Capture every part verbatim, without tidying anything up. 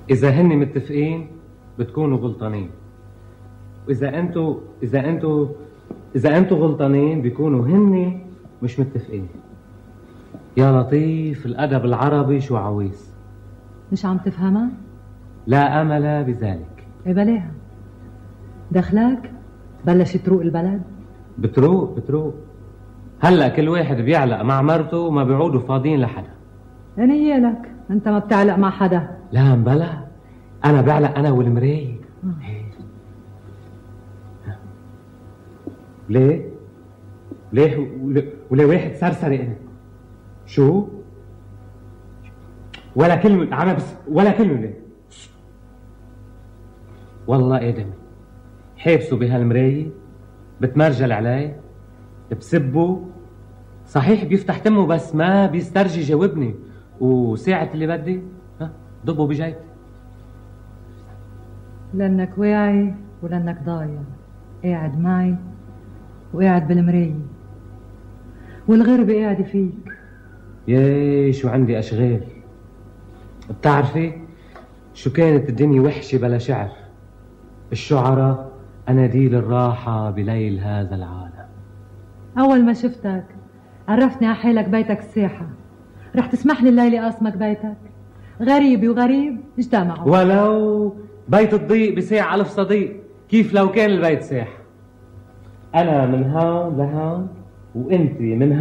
إذا هن متفقين بتكونوا غلطانين، وإذا أنتوا إذا أنتوا إذا أنتوا غلطانين بيكونوا هن مش متفقين. يا لطيف، الأدب العربي شو عويس. مش عم تفهمها؟ لا أمل بذلك. إيه بلاها دخلك بلش تروق البلد. بتروق بتروق هلأ كل واحد بيعلق مع مرته وما بيعودوا فاضيين لحدا. أنا هي لك أنت ما بتعلق مع حدا. لا مبلا، أنا بعلق أنا والمراية. ليه؟ ليه ولا واحد سرسري أنا؟ شو؟ ولا كلمة عم بس ولا كلمة ليه؟ والله إدمي حابسوا بهالمراية، بتمرجل علي، بسبه، صحيح بيفتح تمه بس ما بيسترجي جاوبني، وساعة اللي بدي ها ضبه بجيبتي. لأنك واعي ولأنك ضايع، قاعد معي وقاعد بالمراية، والغربة قاعدة فيك. ياي شو عندي أشغال. بتعرفي شو كانت الدنيا وحشة بلا شعر. الشعراء أناديل الراحة بليل هذا العالم. أول ما شفتك عرفتني على حالك بيتك الساحة، رح تسمح لي الليلة أقسمك بيتك. غريب وغريب اجتمعوا. ولو بيت الضيق بساع ألف صديق، كيف لو كان البيت ساحة. أنا من هون لهون وأنت من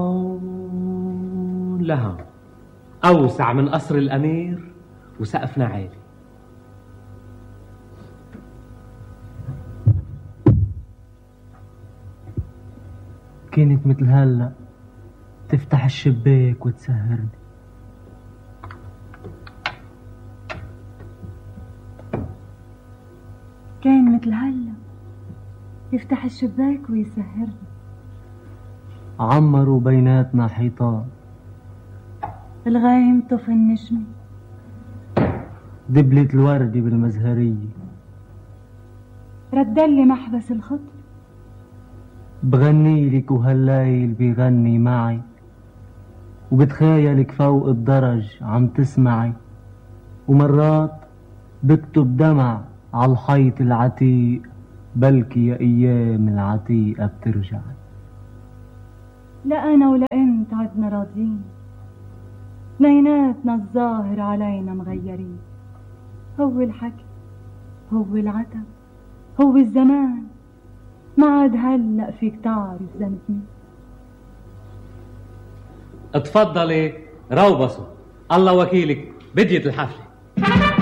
هون لهون، أوسع من قصر الأمير وسقفنا عالي. كانت مثل هلا تفتح الشباك وتسهرني. كان مثل هلا يفتح الشباك ويسهرني. عمروا بيناتنا حيطان، الغايم طفى النجمة، دبلة الوردة بالمزهرية، ردلي محبس الخط. بغني لك وهالليل بيغني معي، وبتخيلك فوق الدرج عم تسمعي، ومرات بكتب دمع على الحيط العتيق، بلكي يا ايام العتيقة بترجع. لا انا ولا انت عدنا راضين، اثنيناتنا الظاهر علينا مغيرين. هو الحكي، هو العتب، هو الزمان، ما عاد هلأ فيك تعرف ذنب مين. اتفضلي روبصوا، الله وكيلك بديت الحفلة.